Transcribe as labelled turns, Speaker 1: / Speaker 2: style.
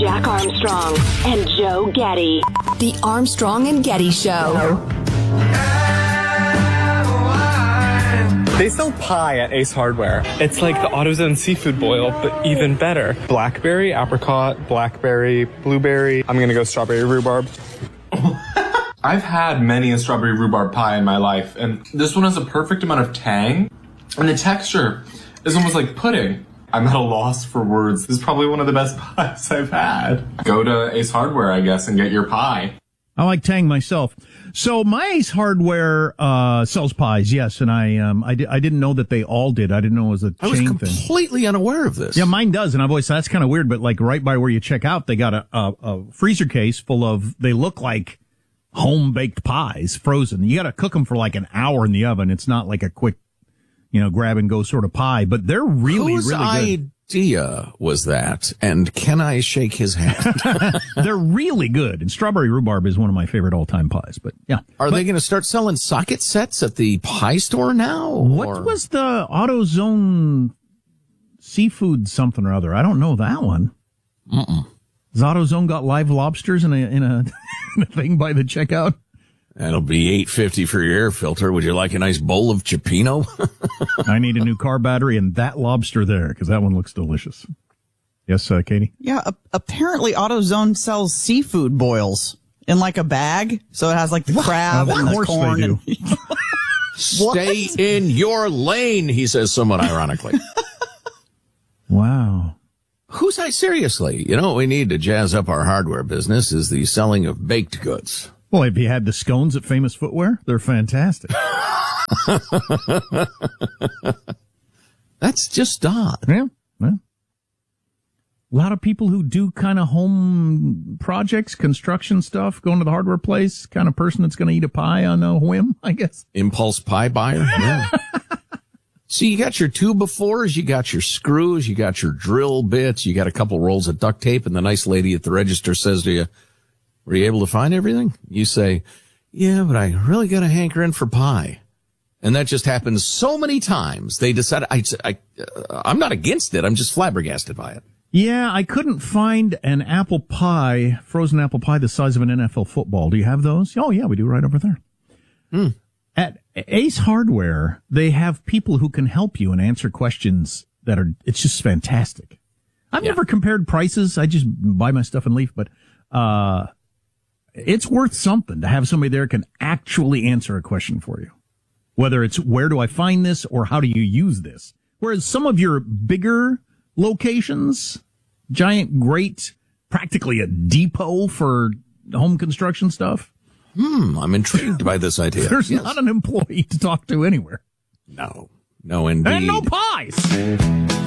Speaker 1: Jack Armstrong and Joe Getty.
Speaker 2: The Armstrong and Getty Show.
Speaker 3: They sell pie at Ace Hardware. It's like the AutoZone seafood boil, but even better. Blackberry, apricot, blackberry, blueberry. I'm gonna go strawberry rhubarb. I've had many a strawberry rhubarb pie in my life, and this one has a perfect amount of tang, and the texture is almost like pudding. I'm at a loss for words. This is probably one of the best pies I've had. Go to Ace Hardware, I guess, and get your pie.
Speaker 4: I like tang myself. So my Ace Hardware sells pies, yes, and I didn't know that they all did. I didn't know it was a chain thing.
Speaker 5: I was completely unaware of this.
Speaker 4: Yeah, mine does, and I've always thought that's kind of weird, but like right by where you check out, they got a freezer case full of, they look like home-baked pies, frozen. You got to cook them for like an hour in the oven. It's not like a quick, grab-and-go sort of pie, but they're really, really good.
Speaker 5: Whose idea was that, and can I shake his hand?
Speaker 4: They're really good, and strawberry rhubarb is one of my favorite all-time pies, but yeah.
Speaker 5: Are they going to start selling socket sets at the pie store now?
Speaker 4: What was the AutoZone seafood something or other? I don't know that one. Has AutoZone got live lobsters in a thing by the checkout?
Speaker 5: That'll be $8.50 for your air filter. Would you like a nice bowl of cioppino?
Speaker 4: I need a new car battery and that lobster there, because that one looks delicious. Yes, Katie?
Speaker 6: Yeah, apparently AutoZone sells seafood boils in like a bag. So it has like the crab and the corn.
Speaker 4: They do.
Speaker 5: Stay in your lane, he says somewhat ironically.
Speaker 4: Wow.
Speaker 5: Seriously, what we need to jazz up our hardware business is the selling of baked goods.
Speaker 4: Well, have you had the scones at Famous Footwear? They're fantastic.
Speaker 5: That's just odd.
Speaker 4: Yeah. A lot of people who do kind of home projects, construction stuff, going to the hardware place, kind of person that's going to eat a pie on a whim, I guess.
Speaker 5: Impulse pie buyer? Yeah. So you got your 2x4s, you got your screws, you got your drill bits, you got a couple rolls of duct tape, and the nice lady at the register says to you, were you able to find everything? You say, yeah, but I really got a hankering for pie. And that just happens so many times. They decide, I'm not against it. I'm just flabbergasted by it.
Speaker 4: Yeah, I couldn't find an apple pie, frozen apple pie the size of an NFL football. Do you have those? Oh, yeah, we do right over there. At Ace Hardware, they have people who can help you and answer questions it's just fantastic. I've never compared prices. I just buy my stuff and leave, but, it's worth something to have somebody there can actually answer a question for you. Whether it's where do I find this or how do you use this? Whereas some of your bigger locations, giant, great, practically a depot for home construction stuff.
Speaker 5: I'm intrigued by this idea.
Speaker 4: There's not an employee to talk to anywhere.
Speaker 5: No, indeed.
Speaker 4: And no pies.